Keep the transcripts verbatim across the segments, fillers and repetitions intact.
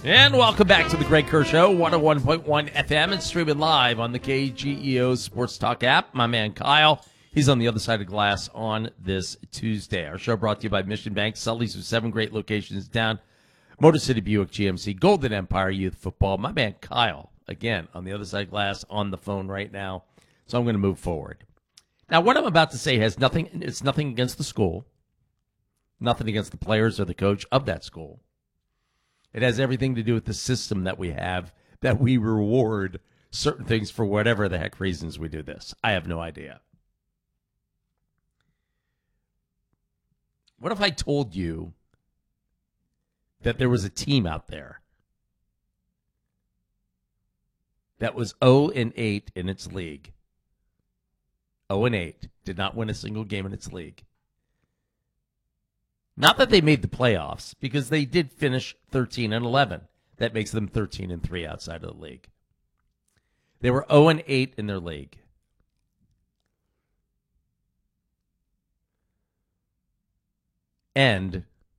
And welcome back to the Greg Kerr Show, one oh one point one F M, and streaming live on the K G E O Sports Talk app. My man Kyle, he's on the other side of glass on this Tuesday. Our show brought to you by Mission Bank, Sully's with seven great locations down, Motor City Buick G M C, Golden Empire Youth Football. My man Kyle, again, on the other side of glass on the phone right now. So I'm going to move forward. Now, what I'm about to say has nothing, it's nothing against the school, nothing against the players or the coach of that school. It has everything to do with the system that we have, that we reward certain things for whatever the heck reasons we do this. I have no idea. What if I told you that there was a team out there that was oh and eight in its league? oh and eight, did not win a single game in its league. Not that they made the playoffs, because they did finish thirteen and eleven. That makes them thirteen and three outside of the league. They were oh and eight in their league. And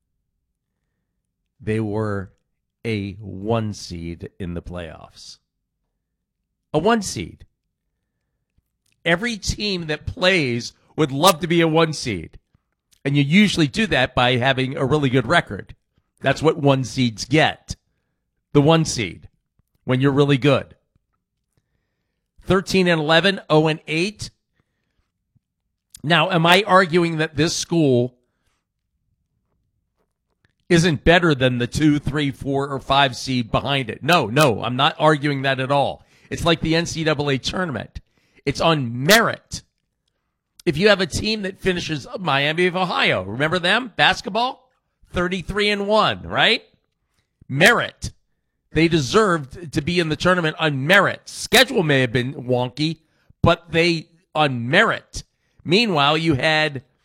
they were a one seed in the playoffs. A one seed. Every team that plays would love to be a one seed. And you usually do that by having a really good record. That's what one seeds get. The one seed. When you're really good. thirteen and eleven, oh and eight. Now, am I arguing that this school isn't better than the two, three, four, or five seed behind it? No, no, I'm not arguing that at all. It's like the N C double A tournament. It's on merit. If you have a team that finishes Miami of Ohio, remember them? Basketball? thirty-three and one, right? Merit. They deserved to be in the tournament on merit. Schedule may have been wonky, but they on merit. Meanwhile, you had